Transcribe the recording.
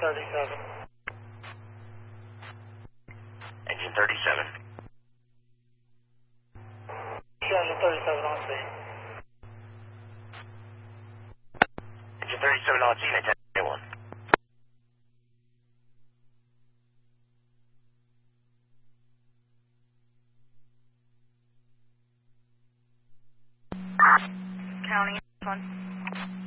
37. Engine 37. Engine 37 on scene. Engine 37 on scene at 10-1. Counting 1.